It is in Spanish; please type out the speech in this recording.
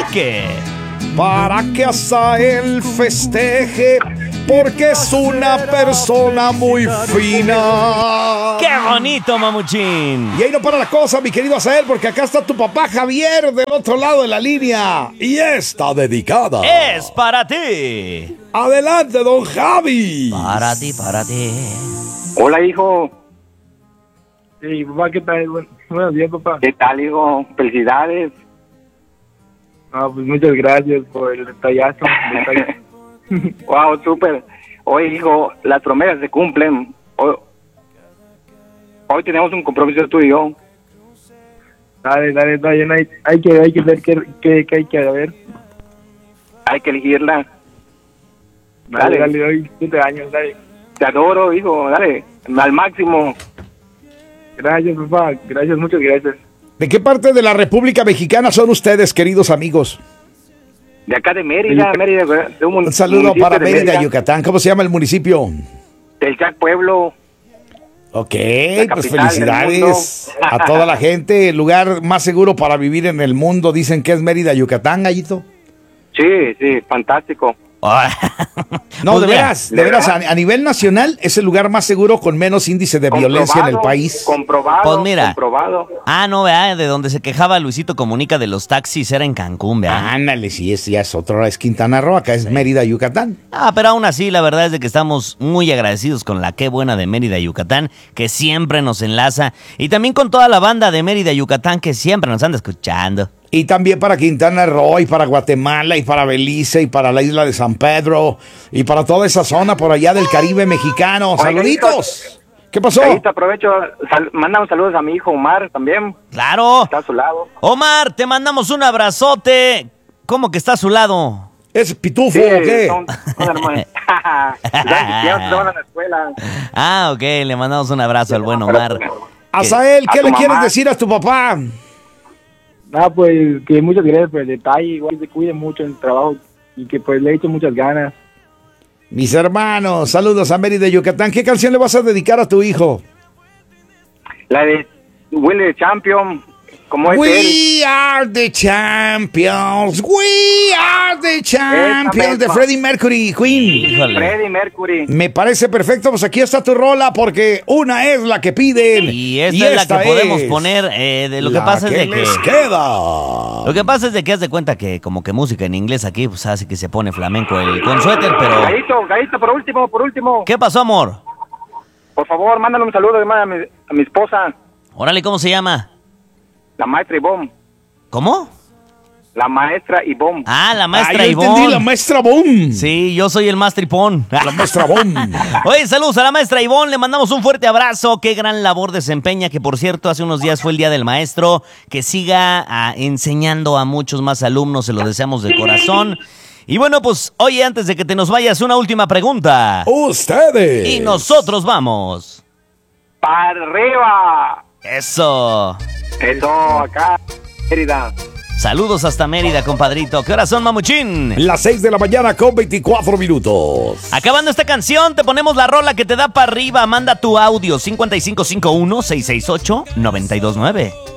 qué? Para que hasta él festeje, porque es una persona muy fina. ¡Qué bonito, mamuchín! Y ahí no para la cosa, mi querido Azael, porque acá está tu papá Javier del otro lado de la línea. Y está dedicada. ¡Es para ti! Adelante, don Javi. Para ti, para ti. Hola, hijo. Sí, papá, ¿qué tal? Buenos días, papá. ¿Qué tal, hijo? Felicidades. Pues muchas gracias por el detallazo. Wow, súper. Oye, hijo, las promesas se cumplen. Hoy tenemos un compromiso tú y yo. Dale, hay que ver qué hay que ver. Hay que elegirla. Dale, hoy 7 años, dale. Te adoro, hijo, dale, al máximo. Gracias, papá, gracias, muchas gracias. ¿De qué parte de la República Mexicana son ustedes, queridos amigos? De acá de Mérida, de un saludo para Mérida, Yucatán. ¿Cómo se llama el municipio? Del Chac Pueblo. Ok, pues felicidades a toda la gente. El lugar más seguro para vivir en el mundo, dicen que es Mérida, Yucatán, Gallito. Sí, fantástico. No, Pues de veras, a nivel nacional es el lugar más seguro con menos índice de violencia en el país. Comprobado, pues mira. comprobado. No, vea, de donde se quejaba Luisito Comunica de los taxis era en Cancún, vea. Ándale, sí, ya es otro, es Quintana Roo, acá es Mérida, Yucatán. Pero aún así, la verdad es de que estamos muy agradecidos con la Qué Buena de Mérida, Yucatán, que siempre nos enlaza. Y también con toda la banda de Mérida, Yucatán, que siempre nos anda escuchando. Y también para Quintana Roo, y para Guatemala, y para Belice, y para la isla de San Pedro, y para toda esa zona por allá del Caribe mexicano. ¡Saluditos! ¿Qué pasó? Ahí te aprovecho, manda un saludo a mi hijo Omar también. ¡Claro! Está a su lado. Omar, te mandamos un abrazote. ¿Cómo que está a su lado? ¿Es pitufo Sí, o qué? son hermanos. Ya van a la escuela. Ok, le mandamos un abrazo al buen Omar. Azael, ¿qué a tu le quieres mamá. decir a tu papá? Pues que muchas gracias por el detalle, igual se cuide mucho en el trabajo y que pues le he hecho muchas ganas. Mis hermanos, saludos a Mérida, Yucatán. ¿Qué canción le vas a dedicar a tu hijo? La de Willy the Champion, como es él. We are the champions. We are the champions de Freddie Mercury, Queen. Híjole. Freddie Mercury. Me parece perfecto, pues aquí está tu rola porque una es la que piden Y esta es la que podemos poner. De lo que la pasa es de les que. queda. Lo que pasa es de que haz de cuenta que como que música en inglés aquí pues hace que se pone flamenco el con suéter, pero. Gallito, por último. ¿Qué pasó, amor? Por favor, mándale un saludo a mi esposa, Órale, ¿cómo se llama? la maestra Ivonne. ¿Cómo? La maestra Ivonne. La maestra yo Ivonne. entendí, la maestra Boom. Sí, yo soy el más tripón. La maestra Boom. Oye, saludos a la maestra Ivonne, le mandamos un fuerte abrazo, qué gran labor desempeña, que por cierto hace unos días fue el Día del Maestro, que siga enseñando a muchos más alumnos, se lo deseamos de corazón. Y bueno, pues, oye, antes de que te nos vayas, una última pregunta. Ustedes. Y nosotros vamos. ¡Para arriba! Eso. Eso, acá, Mérida. Saludos hasta Mérida, compadrito. ¿Qué horas son, mamuchín? Las 6 de la mañana con 24 minutos. Acabando esta canción, te ponemos la rola que te da para arriba. Manda tu audio 5551-668-929.